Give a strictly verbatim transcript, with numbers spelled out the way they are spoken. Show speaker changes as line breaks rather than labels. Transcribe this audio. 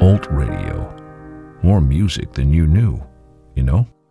Alt radio. More music than you knew, you know?